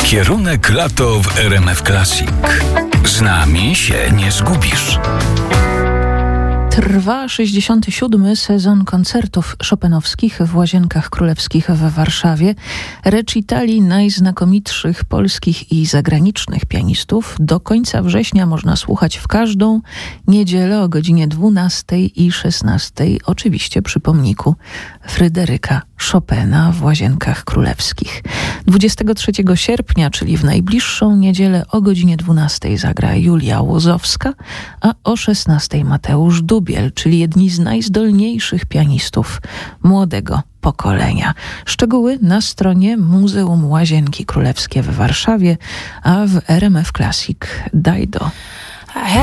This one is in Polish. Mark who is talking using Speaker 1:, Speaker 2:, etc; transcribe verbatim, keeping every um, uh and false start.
Speaker 1: Kierunek lato w R M F Classic. Z nami się nie zgubisz.
Speaker 2: Trwa sześćdziesiąty siódmy sezon koncertów chopinowskich w Łazienkach Królewskich w Warszawie. Recitali najznakomitszych polskich i zagranicznych pianistów do końca września można słuchać w każdą niedzielę o godzinie dwunastej i szesnastej, oczywiście przy pomniku Fryderyka Chopina w Łazienkach Królewskich. dwudziestego trzeciego sierpnia, czyli w najbliższą niedzielę o godzinie dwunastej zagra Julia Łozowska, a o szesnastej Mateusz Dubiel, czyli jedni z najzdolniejszych pianistów młodego pokolenia. Szczegóły na stronie Muzeum Łazienki Królewskie w Warszawie, a w R M F Classic daj do.